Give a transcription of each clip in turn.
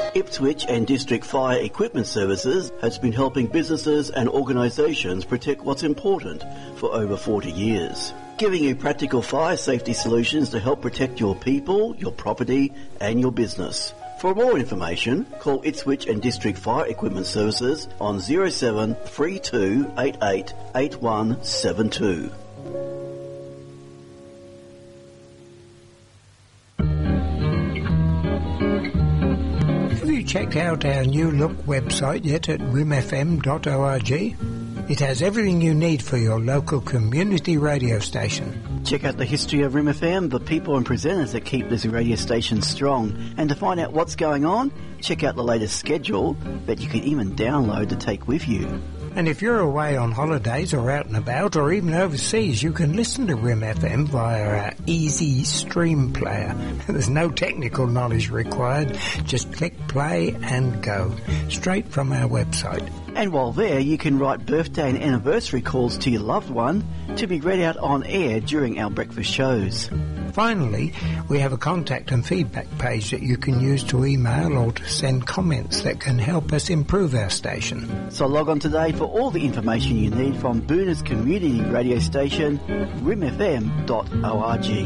Ipswich and District Fire Equipment Services has been helping businesses and organisations protect what's important for over 40 years. Giving you practical fire safety solutions to help protect your people, your property and your business. For more information, call Ipswich and District Fire Equipment Services on 07 32 88 8172. Have you checked out our new look website yet at rimfm.org? It has everything you need for your local community radio station. Check out the history of Rim FM, the people and presenters that keep this radio station strong. And to find out what's going on, check out the latest schedule that you can even download to take with you. And if you're away on holidays or out and about or even overseas, you can listen to Rim FM via our easy stream player. There's no technical knowledge required. Just click play and go, straight from our website. And while there, you can write birthday and anniversary calls to your loved one to be read out on air during our breakfast shows. Finally, we have a contact and feedback page that you can use to email or to send comments that can help us improve our station. So log on today for all the information you need from Boona's community radio station, rimfm.org.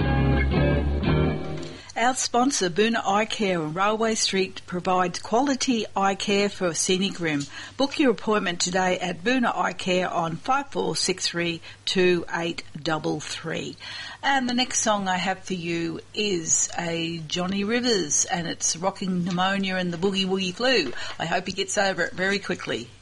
Our sponsor, Boona Eye Care on Railway Street, provides quality eye care for scenic Rim. Book your appointment today at Boona Eye Care on 5463 2833. And the next song I have for you is a Johnny Rivers, and it's Rocking Pneumonia and the Boogie Woogie Flu. I hope he gets over it very quickly.